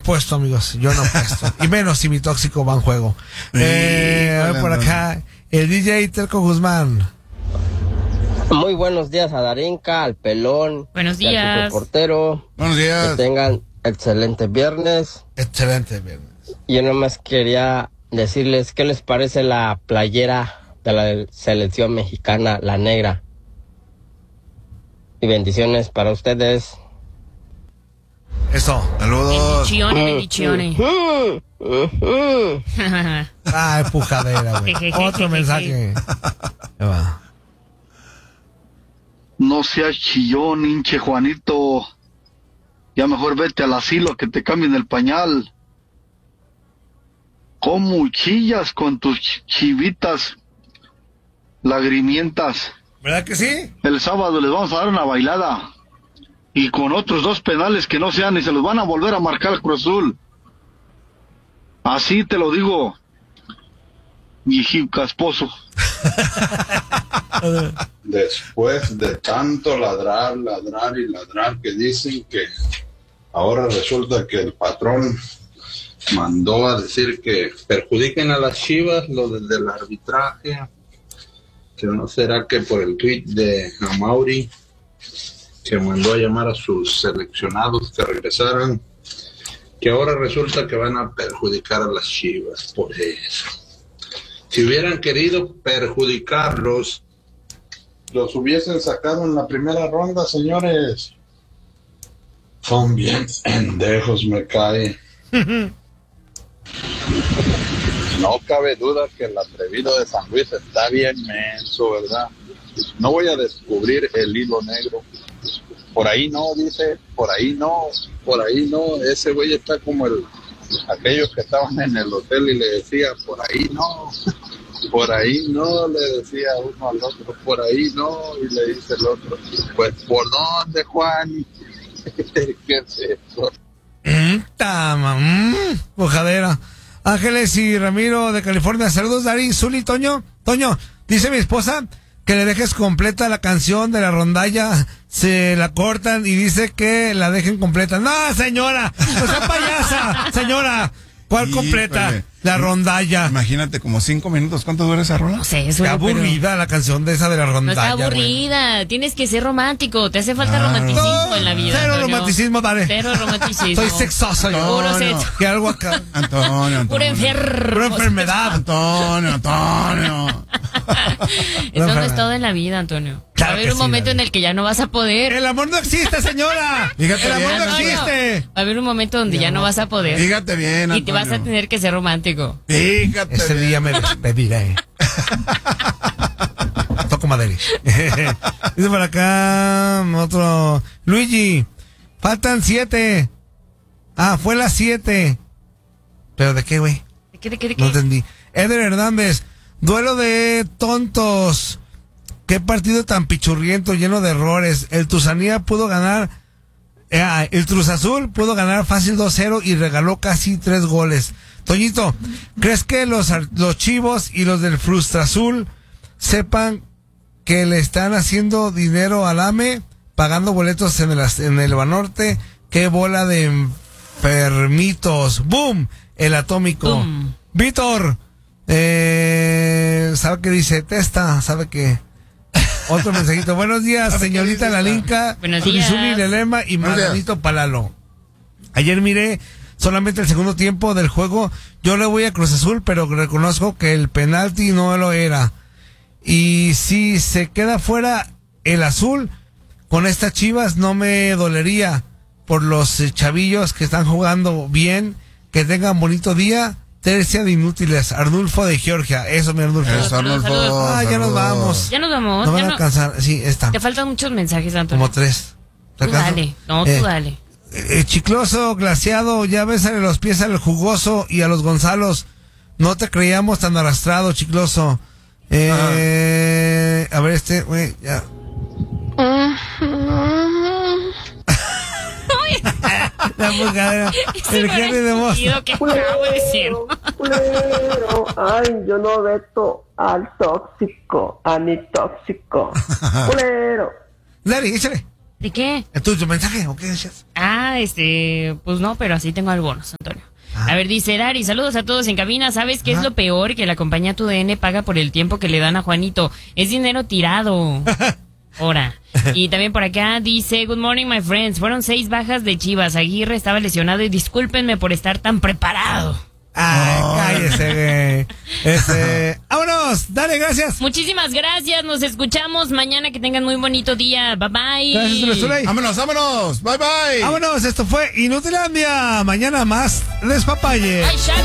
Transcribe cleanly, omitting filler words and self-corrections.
apuesto, amigos. Yo no apuesto. Y menos si mi tóxico va en juego. A ver por acá, el DJ Terco Guzmán. Muy buenos días a Darinka, al Pelón. Buenos y al días. Superportero. Buenos días. Que tengan excelente viernes. Excelente viernes. Yo nomás quería decirles qué les parece la playera de la selección mexicana, la negra. Y bendiciones para ustedes. Eso. Saludos. Bendiciones. Ah, empujadera, güey. Otro mensaje. Ahí va. No seas chillón, hinche Juanito. Ya mejor vete al asilo que te cambien el pañal. ¿Cómo chillas con tus chivitas lagrimientas? ¿Verdad que sí? El sábado les vamos a dar una bailada. Y con otros 2 penales que no sean y se los van a volver a marcar al Cruz Azul. Así te lo digo, viejín casposo. Después de tanto ladrar y ladrar, que dicen que ahora resulta que el patrón mandó a decir que perjudiquen a las Chivas lo del arbitraje, que no será que por el tweet de Amauri, que mandó a llamar a sus seleccionados que regresaran, que ahora resulta que van a perjudicar a las Chivas por eso. Si hubieran querido perjudicarlos, los hubiesen sacado en la primera ronda, señores. Son bien pendejos, me cae. No cabe duda que el atrevido de San Luis está bien menso, ¿verdad? No voy a descubrir el hilo negro. Por ahí no, dice, por ahí no. Ese güey está como aquellos que estaban en el hotel y le decía, por ahí no, le decía uno al otro, por ahí no, y le dice el otro, pues, ¿por dónde, Juan? ¿Qué es eso? Bojadera. Ángeles y Ramiro de California. Saludos, Dari, Zuli, Toño. Toño, dice mi esposa que le dejes completa la canción de la rondalla. Se la cortan y dice que la dejen completa. No, señora, no sea payasa, señora. ¿Cuál completa? La rondalla. Imagínate, como 5 minutos. ¿Cuánto dura esa rola? No sé, es Qué aburrida la canción de esa de la No rondalla. está aburrida, tienes que ser romántico, te hace falta romanticismo en la vida. Cero Antonio. romanticismo, dale. Cero romanticismo. Soy sexoso yo. Puro sexo. Que algo acá. Antonio. Pura Pura enfermedad. Antonio. Eso no es todo en la vida, Antonio. Claro Va a haber que un sí, momento David. en el que ya no vas a poder. El amor no existe, señora. Fíjate El amor bien, no Antonio, existe. va a haber un momento donde ya no vas a poder. Fíjate bien, Y te vas a tener que ser romántico. Fíjate Ese bien. día me despediré. Toco madera. Dice por acá otro. Luigi, faltan 7. Ah, fue las 7. ¿Pero de qué, güey? ¿De qué? No entendí. Eder Hernández, duelo de tontos. Qué partido tan pichurriento, lleno de errores. El Tuzanía pudo ganar. El Cruz Azul pudo ganar fácil 2-0 y regaló casi 3 goles. Toñito, ¿crees que los chivos y los del Frustra Azul sepan que le están haciendo dinero al AME, pagando boletos en el Banorte? ¡Qué bola de enfermitos! ¡Boom! El atómico. Boom. Víctor, ¿sabe qué dice? Testa, ¿sabe qué? Otro mensajito. Buenos días, señorita Lalinka, Buenos días. Zuli Lelema y Margarito Palalo. Ayer miré solamente el segundo tiempo del juego. Yo le voy a Cruz Azul, pero reconozco que el penalti no lo era. Y si se queda fuera el azul, con estas Chivas no me dolería por los chavillos que están jugando bien. Que tengan bonito día. Tercia de inútiles, Arnulfo de Georgia. Eso, mi Arnulfo. Eso, Arnulfo. Saludos. Ya nos vamos. Ya nos vamos. No van ya a alcanzar. Sí, está. Te faltan muchos mensajes, Antonio. Como 3. Tú dale. No, tú dale. Chicloso, glaciado, ya bésale los pies al jugoso y a los Gonzalos. No te creíamos tan arrastrado, Chicloso. A ver, güey, ya. La bujadera. El genio de voz. Que acabo de decir. Culero, ay, yo no veto al tóxico, a mi tóxico. Culero. Larry, échale. ¿De qué? ¿Tu mensaje o qué decías? Pues no, pero así tengo algunos. A ver, dice Dari, saludos a todos en cabina. ¿Sabes qué es lo peor? Que la compañía TUDN paga por el tiempo que le dan a Juanito. Es dinero tirado. Ahora. Y también por acá dice, good morning my friends. Fueron 6 bajas de Chivas. Aguirre estaba lesionado y discúlpenme por estar tan preparado. Ay, cállese, güey. Vámonos, dale, gracias. Muchísimas gracias, nos escuchamos mañana, que tengan muy bonito día, bye bye. Gracias, Tuley. Vámonos, bye bye. Vámonos, esto fue Inutilandia. Mañana más despapalle. Ay, Xavi.